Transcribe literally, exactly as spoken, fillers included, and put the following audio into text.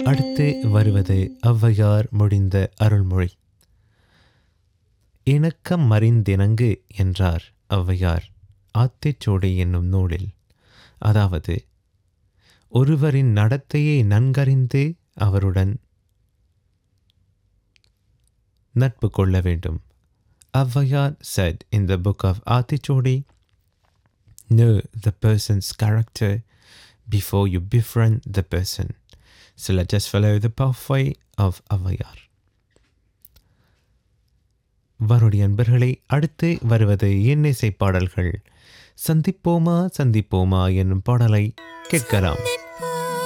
அடுத்து வருவது ஔவையார் முடிந்த அருள்மொழி. இணக்கம் மறிந்திணங்கு என்றார் ஔவையார் ஆத்திச்சூடி என்னும் நூலில். அதாவது, ஒருவரின் நடத்தையை நன்கறிந்து அவருடன் நட்பு கொள்ள வேண்டும். Avvaiyar said in the book of Aathithodi, know the person's character before you befriend the person. So let us follow the pathway of Avvaiyar. வருடி அன்பர்களே, அடுத்து வருவது இன்னிசை பாடல்கள். சந்திப்போமா சந்திப்போமா என்னும் பாடலை கேட்கலாம்.